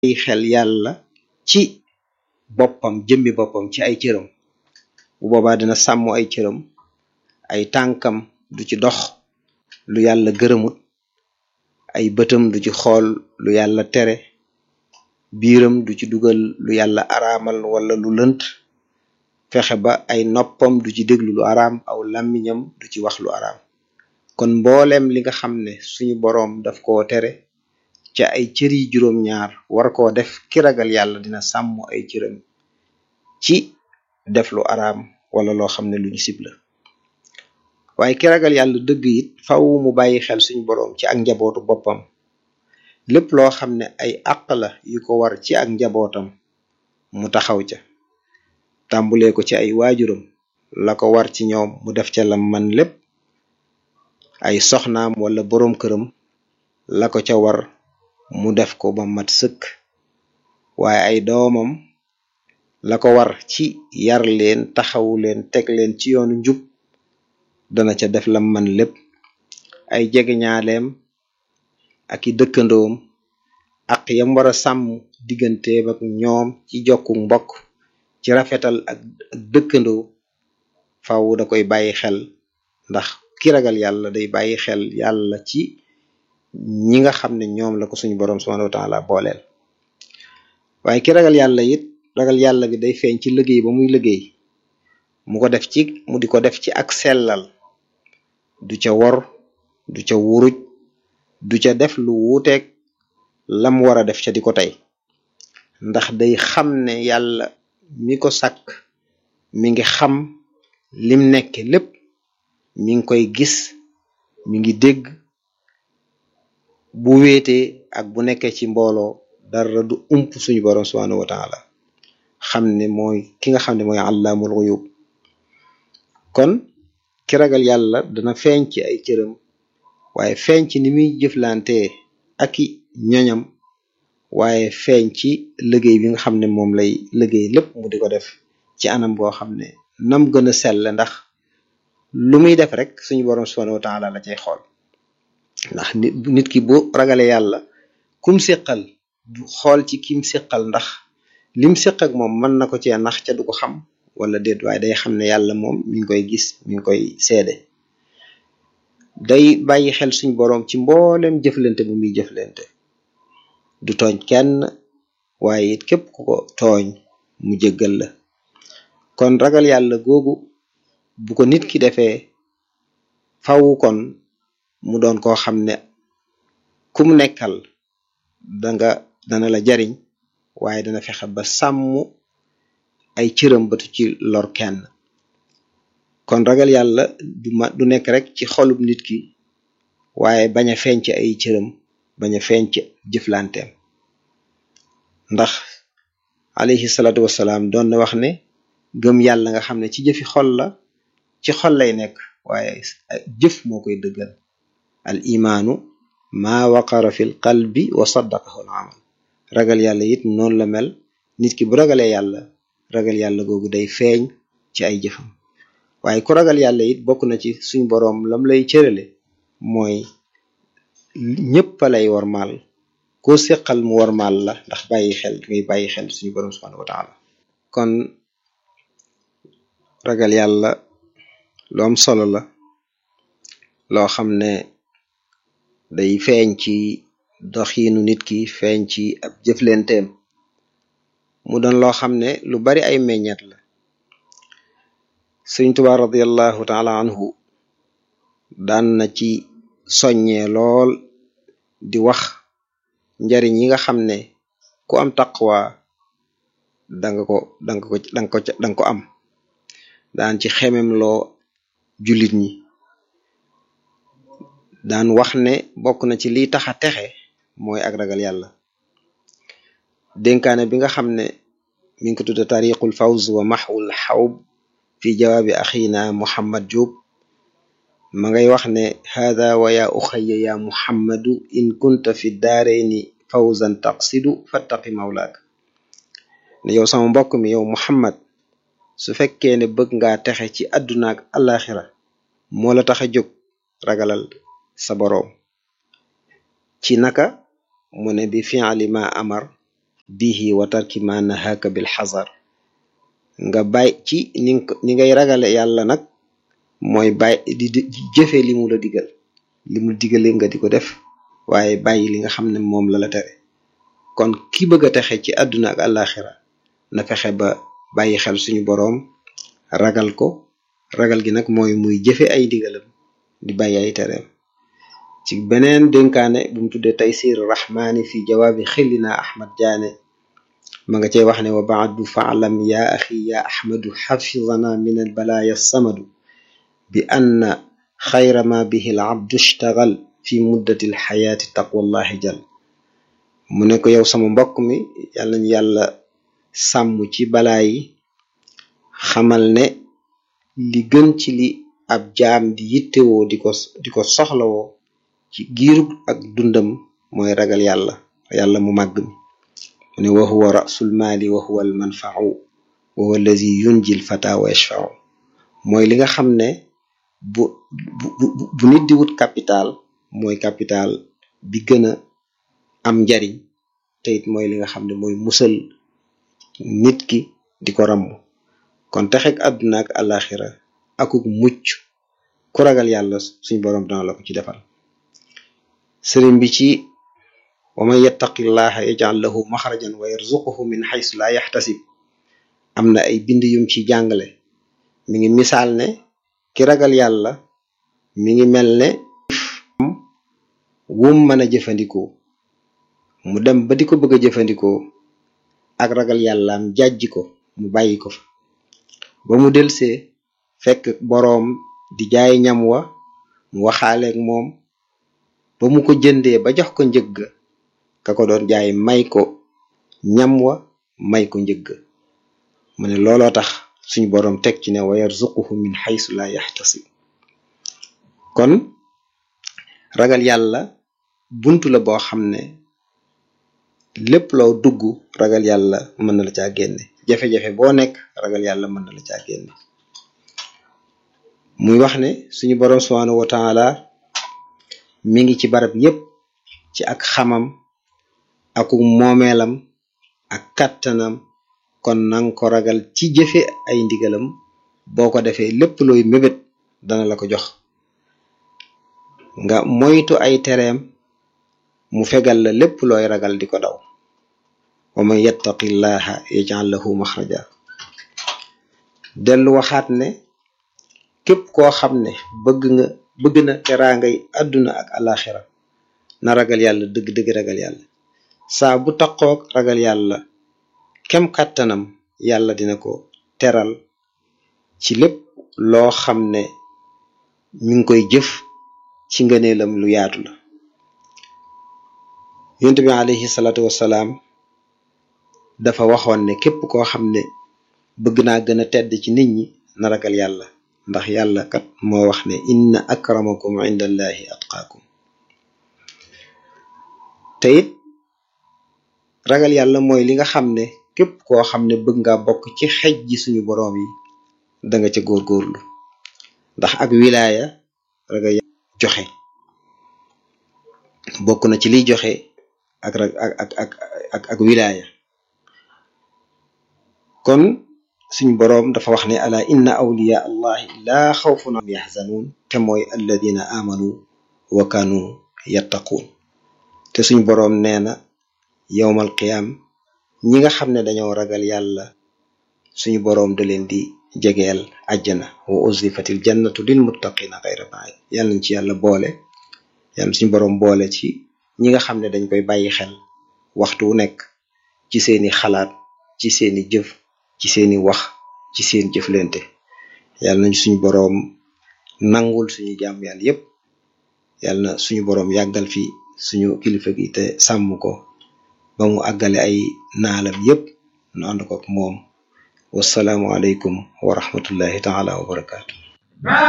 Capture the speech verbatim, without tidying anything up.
bàyyi xel yàlla ci boppam jëmmi boppam ci ay cëram bu boobaa dina sàmm ay cëram, ay tànkam du ci dox lu yàlla gërëmut, ay bëtam du ci xool lu yàlla tere, biiram du ci dugal lu yàlla araamal wala lu lënt, fexe ba ay noppam du ci déglu lu araam, aw làmmiñam du ci wax lu araam. kon mbooleem li nga xam ne suñu boroom daf koo tere ca ay cër yi juróom-ñaar war koo def ki ragal yàlla dina sàmm ay cëram ci def lu araam wala loo xam ne lu ñu sib la. waaye ki ragal yàlla dëgg it faw mu bàyyi xel suñu boroom ci ak njabootu boppam, lépp loo xam ne ay àq la yu ko war ci ak njabootam mu taxaw ca, tàmbulee ko ci ay waajuram la ko war ci ñoom mu def ca lam man lépp, ay soxnaam wala boroom këram la ko ca war mu def ko ba mat sëkk, waaye ay doomam la ko war ci yar leen, taxawu leen, teg leen ci yoonu njub dana ca def lam man lépp, ay jegeñaaleem ak i dëkkandoom ak yam war a sàmm digganteem ak ñoom ci jokku mbokk, ci rafetal ak dëkkandoo faaw da koy bàyyi xel, ndax ki ragal yàlla day bàyyi xel yàlla ci ñi nga xam ne ñoom la ko suñu boroom subhanahu wa ta'ala booleel. waaye ki ragal yàlla it ragal yàlla gi day feeñ ci liggéey ba muy liggéey mu ko def ci mu di ko def ci ak sellal, du ca wor, du ca wuruj, du ca def lu wuuteeg lam war a def ca di ko tey, ndax day xam ne yàlla mi ko sàkk mi ngi xam lim nekke lépp, mi ngi koy gis, mi ngi dégg, bu wéetee ak bu nekkee ci mbooloo dara du ump suñu boroom subhanahu wa ta'ala, xam ne mooy ki nga xam ne mooy allaamul ghuyub. kon ki ragal yàlla dana feeñ ci ay cëram, waaye feeñ ci ni muy jëflantee ak i ñoñam, waaye feeñ ci liggéey bi nga xam ne moom lay liggéey lépp mu di ko def ci anam boo xam ne nam gën a sell, ndax lu muy def rek suñu boroom subhanahu wa ta'ala la cay xool. ndax nit nit ki bu ragale yàlla kum séqal du xool ci kim séqal ndax lim séq ak moom mën na ko cee nax ca du ko xam wala déet, waaye day xam ne yàlla moom mi ngi koy gis, mi ngi koy seede. day bàyyi xel suñu boroom ci mboolem jëflante bu muy jëflante, du tooñ kenn, waaye it képp ku ko tooñ mu jéggal la. kon ragal yàlla googu bu ko nit ki defee faw kon mu doon koo xam ne kum nekkal danga dana la jariñ, waaye dana fexe ba sàmm ay cëram batu ci lor kenn. kon ragal yàlla du ma du nekk rek ci xolub nit ki, waaye bañ a feeñ ci ay cëram, bañ a feeñ ci jëflanteem. ndax alayhi salaatu wassalaam doon na wax ne gëm yàlla nga xam ne ci jëfi xol la, ci xol lay nekk, waaye jëf moo koy dëggal. al imaanu maa waqara fil qalbi wa saddaqahu al amal. ragal yàlla it noonu la mel, nit ki bu ragalee yàlla ragal yàlla googu day feeñ ci ay jëfam. waaye ku ragal yàlla it bokk na ci suñ boroom lam lay cërale mooy ñëpp lay warmaal, koo séqal mu warmaal la, ndax bàyyi xel ngay bàyyi xel suñu boroom subhanahu wa ta'ala. kon ragal yàlla lu am solo la, loo xam ne day feeñ ci doxiinu nit ki, feeñ ci ab jëflenteem, mu doon loo xam ne lu bari ay meññet la. Sëriñ Tuubaa radiyallahu ta'ala anhu daan na ci soññee lool, di wax njariñ yi nga xam ne ku am taqwa danga ko danga ko danga ko danga ko am. daan ci xemem loo jullit ñi, daan wax ne bokk na ci liy taxa texe mooy ak ragal yàlla. dénkaane bi nga xam ne mi ngi ko tudde tariqul fawz wa mahwul xawb fi jawaabi axina Muhammad Diop, ma ngay wax ne hada wa ya uxayya ya muhammadu in kunta fi daarayni fawzan taqsidu fattaqi mawlaak. ne yow sama mbokk mi, yow Muhammad, su fekkee ne bëgg ngaa texe ci àdduna ak alaxira moo la tax a jóg, ragalal sa boroom. ci naka mu ne bi fi'li ma amar bihi wa tarki ma nahaka bil hazar nga bay ci ni ni ngay ragale yàlla nag mooy bay di jëfe li mu la digal li mu digale nga di ko def waaye bàyyi li nga xam ne moom la la tere kon ki bëgg a texe ci àdduna ak àllaaxira na fexe ba bàyyi xel suñu boroom ragal ko ragal gi nag mooy muy jëfe ay digalam di bàyyi ay tereem ci beneen dénkaane bu mu tuddee Taysir Rahmaani fi jawaabi xillina Ahmad Jaane ma nga cey wax ne wa baadu faalam ya axi ya ahmadu xafidana min al balaaya samadu bi anna xayra ma bihi al abdu ishtagal fi muddati al xayaati taqwallahi jal mu ne ko yow sama mbokk mi yàlla ñu yàlla sàmm ci balaa yi xamal ne li gën ci li ab jaam di yittewoo di ko di ko soxlawoo ci giirub ak dundam mooy ragal yàlla yàlla mu màgg mi mu ne wa huwa rasul maali wa huwa al manfau wa huwa allazi yunji al fata wa yashfau mooy li nga xam ne bu bu bu nit di wut capital mooy capital bi gën a am njariñ te it mooy li nga xam ne mooy musal nit ki di ko ramm kon texek àdduna ak àllaaxira akuk mucc ku ragal yàlla suñ boroom dana la ko ci defal sëriñ bi ci wa man yattaqillaha yaj'al lahu maxrajan wa yarzuquhu min xaysu la yaxtasib am na ay bind yum ci jàngale mi ngi misaal ne ki ragal yàlla mi ngi mel ne wum mën a jëfandikoo mu dem ba di ko bëgg a jëfandikoo ak ragal yàllaam jàjji ko mu bàyyi ko fa ba mu delsee fekk boroom di jaay ñam wa mu waxaaleeg moom ba mu ko jëndee ba jox ko njëgg ka ko doon jaay may ko ñam wa may ko njëgg mu ne looloo tax suñu boroom teg ci ne wa yarzuquhu min xaysu la yaxtasib kon ragal yàlla buntu la boo xam ne lépp loo dugg ragal yàlla mën na la caa génne jafe-jafe boo nekk ragal yàlla mën na la caa génne muy wax ne suñu boroom subhanahu wa taala mi ngi ci barab yépp ci ak xamam aku moomeelam ak kàttanam kon nang ko ragal ci jëfe ay ndigalam boo ko defee lépp looy mébét dana la ko jox nga moytu ay tereem mu fegal la lépp looy ragal di ko daw wa man yattaqillaha yaj'al lahu maxraja dellu waxaat ne képp koo xam ne bëgg nga bëgg na teraangay àdduna ak alaxira na ragal yàlla dëgg-dëgg ragal yàlla saa bu taqoog ragal yàlla kem kàttanam yàlla dina ko teral ci lépp loo xam ne mi ngi koy jëf ci ngëneelam lu yaatu la yonent bi alayhi salaatu wassalaam dafa waxoon ne képp koo xam ne bëgg naa gën a tedd ci nit ñi na ragal yàlla ndax yàlla kat moo wax ne inna akramakum inda allahi atqaakum te it ragal yàlla mooy li nga xam ne képp koo xam ne bëgg nga bokk ci xej ji suñu boroom yi da nga ca góorgóorlu ndax ak wilaaya ragal yàlla joxe bokk na ci liy joxe ak ak ak ak ak ak wilaaya kon suñu boroom dafa wax ne ala inna awliya allahi laa xawfun alayhim yaxzanuun te mooy alladina amanu wa kanu yattaquun te suñu boroom nee na yowmal qiyaam ñi nga xam ne dañoo ragal yàlla suñu boroom da leen di jegeel àjjana wa uzlifatil jannatu lil muttaqina xayra baid yàlla nañ ci yàlla boole yàlla suñu boroom boole ci ñi nga xam ne dañ koy bàyyi xel waxtu wu nekk ci seeni xalaat ci seeni jëf ci seeni wax ci seen jëflante yàlla nañ suñu boroom nangul suñu jaam yàlla yépp yàlla na suñu boroom yàggal fi suñu kilifa gi te sàmm ko ba mu àggale ay naalam yépp nu ànd ko ak moom wassalaamu aleykum wa rahmatullahi taala wa barakaatu